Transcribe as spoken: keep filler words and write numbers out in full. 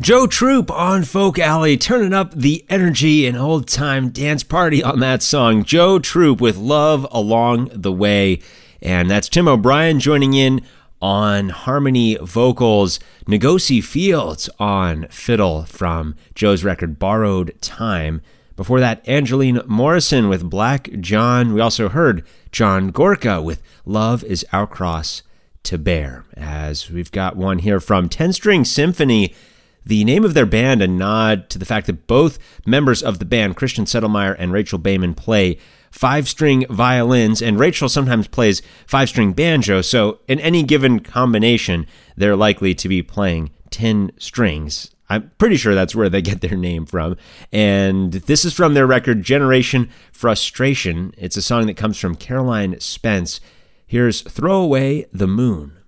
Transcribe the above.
Joe Troop on Folk Alley, turning up the energy and old-time dance party on that song. Joe Troop with Love Along the Way. And that's Tim O'Brien joining in on harmony vocals. Ngozi Fields on fiddle from Joe's record Borrowed Time. Before that, Angeline Morrison with Black John. We also heard John Gorka with Love Is Our Cross to Bear. As we've got one here from ten String Symphony. The name of their band, a nod to the fact that both members of the band, Christian Settlemyer and Rachel Bayman, play five-string violins, and Rachel sometimes plays five-string banjo, so in any given combination, they're likely to be playing ten strings. I'm pretty sure that's where they get their name from. And this is from their record, Generation Frustration. It's a song that comes from Caroline Spence. Here's Throw Away the Moon.